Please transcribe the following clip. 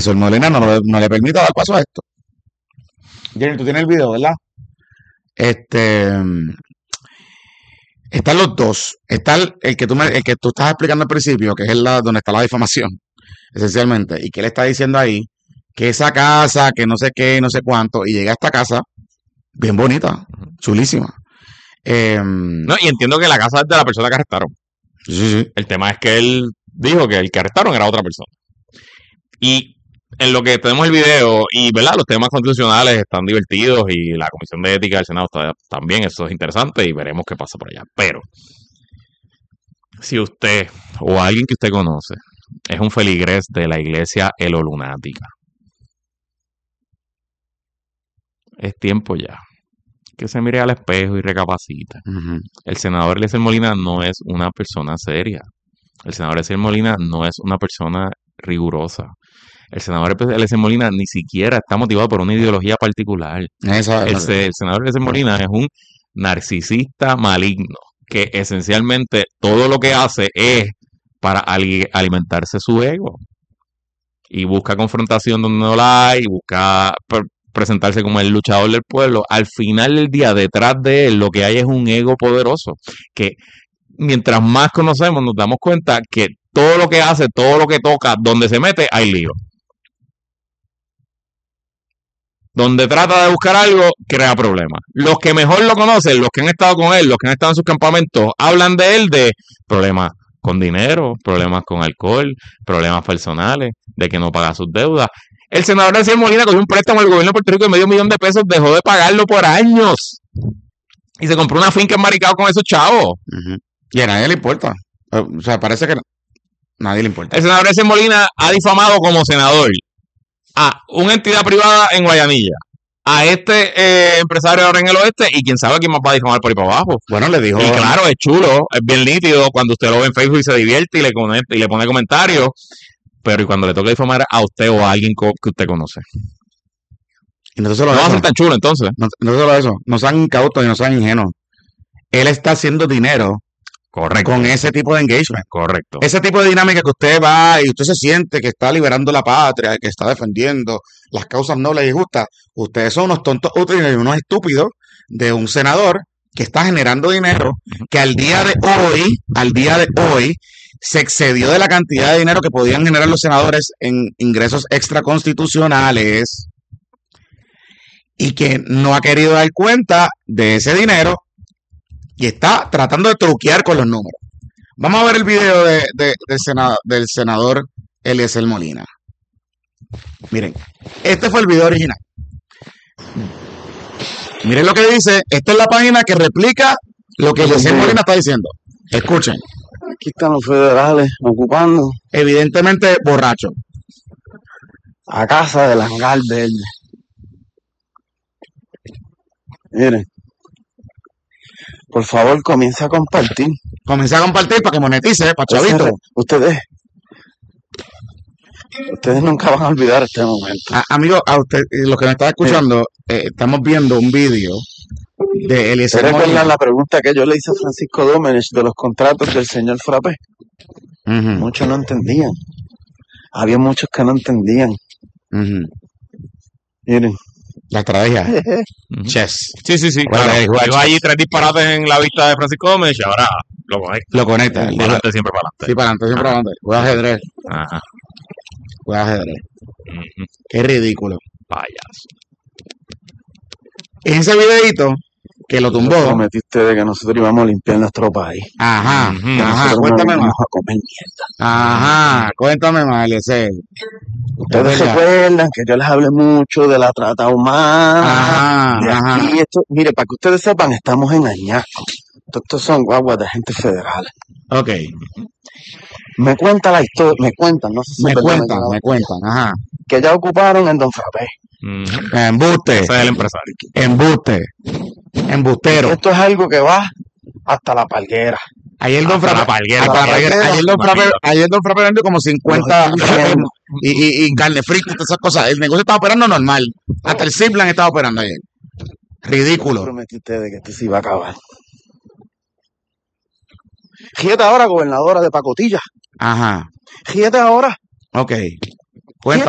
Eliezer Molina no le permite dar paso a esto. Jenny, tú tienes el video, ¿verdad? Están los dos. Está el que tú estás explicando al principio, que es donde está la difamación, esencialmente, y que él está diciendo ahí que esa casa, que no sé qué, no sé cuánto, y llega a esta casa bien bonita, chulísima. No, y entiendo que la casa es de la persona que arrestaron. Sí. El tema es que él dijo que el que arrestaron era otra persona. Y en lo que tenemos el video, y ¿verdad? Los temas constitucionales están divertidos y la Comisión de Ética del Senado está también, eso es interesante y veremos qué pasa por allá. Pero si usted o alguien que usted conoce es un feligrés de la iglesia elolunática, es tiempo ya que se mire al espejo y recapacite. Uh-huh. El senador Eliezer Molina no es una persona seria. El senador Eliezer Molina no es una persona rigurosa. El senador Eliezer Molina ni siquiera está motivado por una ideología particular. El senador Eliezer Molina es un narcisista maligno que esencialmente todo lo que hace es para alimentarse su ego. Y busca confrontación donde no la hay, y busca presentarse como el luchador del pueblo. Al final del día, detrás de él, lo que hay es un ego poderoso, que mientras más conocemos, nos damos cuenta que todo lo que hace, todo lo que toca, donde se mete, hay lío. Donde trata de buscar algo, crea problemas. Los que mejor lo conocen, los que han estado con él, los que han estado en sus campamentos, hablan de él de problemas con dinero, problemas con alcohol, problemas personales, de que no paga sus deudas. El senador Eliezer Molina cogió un préstamo del gobierno de Puerto Rico de $500,000, dejó de pagarlo por años. Y se compró una finca en Maricao con esos chavos. Uh-huh. Y a nadie le importa. O sea, parece que nadie le importa. El senador Eliezer Molina ha difamado como senador a una entidad privada en Guayanilla, a este empresario ahora en el oeste, y quién sabe quién más va a difamar por ahí para abajo. Bueno, le dijo. Y claro, es chulo, es bien nítido cuando usted lo ve en Facebook y se divierte y le pone comentarios. Pero y cuando le toca difamar a usted o a alguien que usted conoce. Y no solo va a ser tan chulo entonces. No solo eso, no sean incautos y no sean ingenuos. Él está haciendo dinero. Correcto. Con ese tipo de engagement. Correcto. Ese tipo de dinámica que usted va y usted se siente que está liberando la patria, que está defendiendo las causas nobles y justas. Ustedes son unos tontos útiles y unos estúpidos de un senador que está generando dinero, que al día de hoy, se excedió de la cantidad de dinero que podían generar los senadores en ingresos extraconstitucionales y que no ha querido dar cuenta de ese dinero y está tratando de truquear con los números. Vamos a ver el video del senador Eliezer Molina. Miren, este fue el video original. Miren lo que dice. Esta es la página que replica lo que Eliezer Molina está diciendo. Escuchen. Aquí están los federales ocupando. Evidentemente borracho. A casa del hangar verde. Miren. Por favor, comienza a compartir. Comienza a compartir para que monetice, para chavito. Ustedes nunca van a olvidar este momento. Amigo, a usted, los que me están escuchando, estamos viendo un vídeo de Eliezer Molina. ¿Recuerdan la pregunta que yo le hice a Francisco Domenech de los contratos del señor Frappé? Uh-huh. Muchos no entendían. Había muchos que no entendían. Uh-huh. Miren. La estrategia. Chess. Sí. Bueno, Yo allí 3 disparates en la vista de Francisco Gómez y ahora lo conecta. Para adelante, siempre para adelante. Sí, para adelante, siempre para adelante. Juega ajedrez. Ajá. Juega ajedrez. Uh-huh. Qué ridículo. Payaso. En ese videito que lo tumbó. Prometiste de que nosotros íbamos a limpiar nuestro país. Ajá. Cuéntame más. A comer mierda. Ajá. Cuéntame más, Eliezer. Ustedes recuerdan que yo les hablé mucho de la trata humana. Ajá. Y esto, mire, para que ustedes sepan, estamos en añasco. Estos son guaguas de agentes federales. Ok. Me cuenta la historia, me cuentan, no sé si me cuentan, ajá. Que ya ocuparon en Don Frappé. Embuste. Ese es el empresario. Embuste. Embustero. Esto es algo que va hasta la palguera. Ayer Don Frappé. Ayer Don Frappé vendió como 50 y carne frita y todas esas cosas. El negocio estaba operando normal. Hasta el Ziplan estaba operando ayer. Ridículo. Prometiste de que esto se iba a acabar. Ríete ahora, gobernadora de Pacotilla. Ajá. Ríete ahora. Ok.